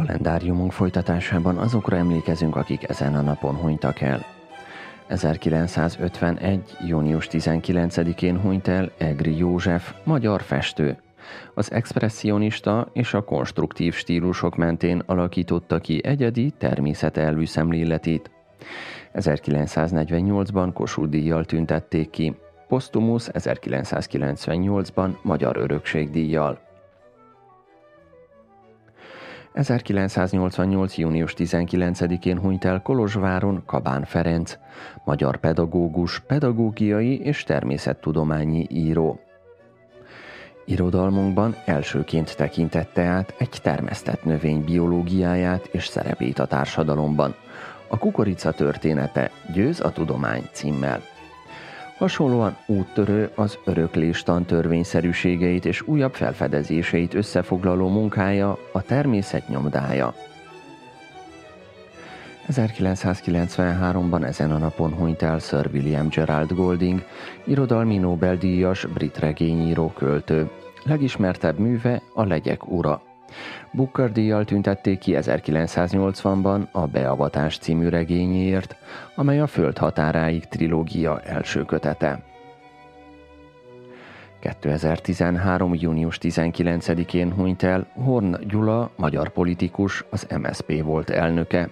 Kalendáriumunk folytatásában azokra emlékezünk, akik ezen a napon hunytak el. 1951. június 19-én hunyt el Egri József, magyar festő. Az expresszionista és a konstruktív stílusok mentén alakította ki egyedi, természetelvű szemléletét. 1948-ban Kossuth-díjjal tüntették ki, posztumusz 1998-ban Magyar Örökség-díjjal. 1988. június 19-én hunyt el Kolozsváron Kabán Ferenc, magyar pedagógus, pedagógiai és természettudományi író. Irodalmunkban elsőként tekintette át egy termesztett növény biológiáját és szerepét a társadalomban, a Kukorica története, Győz a tudomány címmel. Hasonlóan úttörő az örökléstan törvényszerűségeit és újabb felfedezéseit összefoglaló munkája, a természet nyomdája. 1993-ban ezen a napon hunyt el Sir William Gerald Golding, irodalmi Nobel-díjas brit regényíró, költő. Legismertebb műve a Legyek ura. Booker-díjjal tüntették ki 1980-ban a Beavatás című regényéért, amely a Föld határáig trilógia első kötete. 2013. június 19-én hunyt el Horn Gyula, magyar politikus, az MSZP volt elnöke.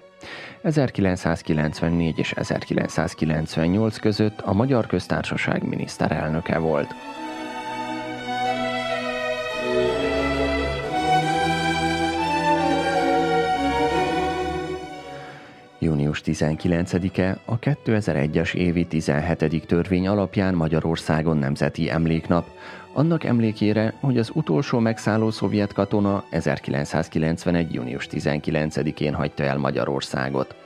1994 és 1998 között a Magyar Köztársaság miniszterelnöke volt. Június 19-e a 2001-es évi 17. törvény alapján Magyarországon nemzeti emléknap, annak emlékére, hogy az utolsó megszálló szovjet katona 1991. június 19-én hagyta el Magyarországot.